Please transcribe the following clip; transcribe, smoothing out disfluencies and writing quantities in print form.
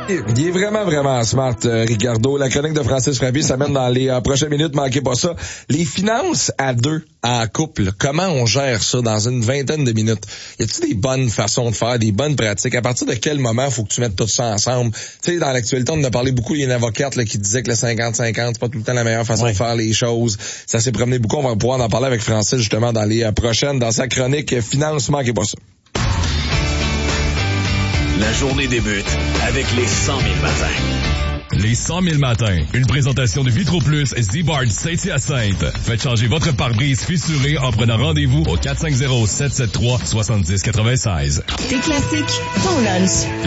Il est vraiment, vraiment smart, Ricardo. La chronique de Francis Frappé s'amène dans les prochaines minutes, manquez pas ça. Les finances à deux, en couple, comment on gère ça dans une vingtaine de minutes? Y a-t-il des bonnes façons de faire, des bonnes pratiques? À partir de quel moment faut que tu mettes tout ça ensemble? Tu sais, dans l'actualité, on en a parlé beaucoup, il y a une avocate là, qui disait que le 50-50, c'est pas tout le temps la meilleure façon de faire les choses. Ça s'est promené beaucoup, on va pouvoir en parler avec Francis justement dans les prochaines, dans sa chronique Finances, manquez pas ça. La journée débute avec les 100 000 matins. Les 100 000 matins. Une présentation de Vitro Plus Z-Bard Saint-Hyacinthe. Faites changer votre pare-brise fissuré en prenant rendez-vous au 450-773-7096. Tes classiques, ton lunch.